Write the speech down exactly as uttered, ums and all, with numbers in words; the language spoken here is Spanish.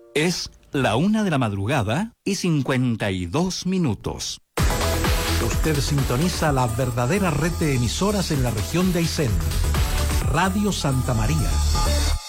Es la una de la madrugada y cincuenta y dos minutos. Usted sintoniza la verdadera red de emisoras en la región de Aysén. Radio Santa María.